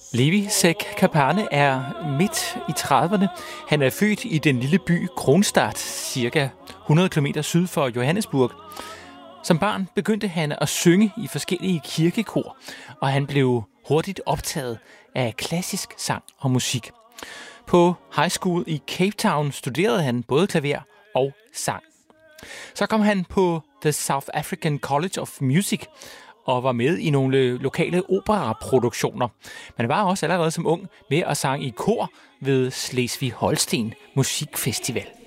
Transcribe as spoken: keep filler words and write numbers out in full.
Levi Seck Kapane er midt i trediverne. Han er født i den lille by Kronstad, cirka hundrede kilometer syd for Johannesburg. Som barn begyndte han at synge i forskellige kirkekor, og han blev hurtigt optaget af klassisk sang og musik. På high school i Cape Town studerede han både klaver og sang. Så kom han på The South African College of Music og var med i nogle lokale operaproduktioner. Men var også allerede som ung med at sang i kor ved Slesvig-Holsten Musikfestival.